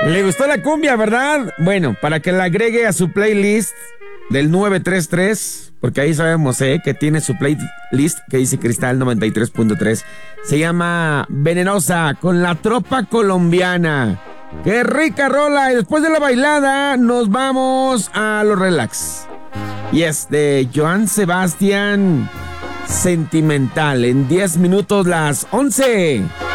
Le gustó la cumbia, ¿verdad? Bueno, para que la agregue a su playlist del 933, porque ahí sabemos que tiene su playlist que dice Cristal 93.3. Se llama Venenosa con la Tropa Colombiana. ¡Qué rica rola! Y después de la bailada nos vamos a los relax. Y es de Joan Sebastián, Sentimental. En 10 minutos las 11.